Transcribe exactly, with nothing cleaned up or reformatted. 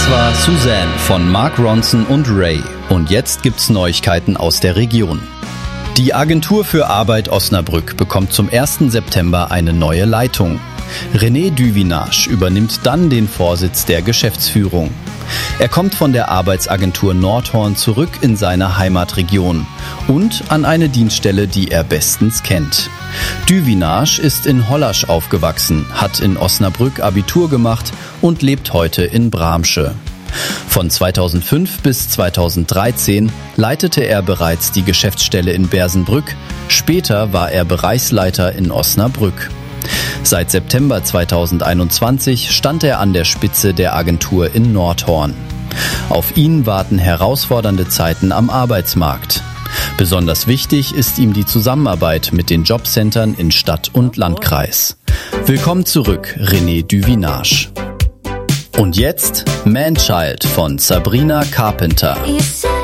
Das war Suzanne von Mark Ronson und Ray. Und jetzt gibt's Neuigkeiten aus der Region. Die Agentur für Arbeit Osnabrück bekommt zum ersten September eine neue Leitung. René Duvinage übernimmt dann den Vorsitz der Geschäftsführung. Er kommt von der Arbeitsagentur Nordhorn zurück in seine Heimatregion und an eine Dienststelle, die er bestens kennt. Duvinage ist in Hollasch aufgewachsen, hat in Osnabrück Abitur gemacht und lebt heute in Bramsche. Von zweitausendfünf bis zweitausenddreizehn leitete er bereits die Geschäftsstelle in Bersenbrück, später war er Bereichsleiter in Osnabrück. Seit September zweitausendeinundzwanzig stand er an der Spitze der Agentur in Nordhorn. Auf ihn warten herausfordernde Zeiten am Arbeitsmarkt. Besonders wichtig ist ihm die Zusammenarbeit mit den Jobcentern in Stadt und Landkreis. Willkommen zurück, René Duvinage. Und jetzt Man Child von Sabrina Carpenter. Yes.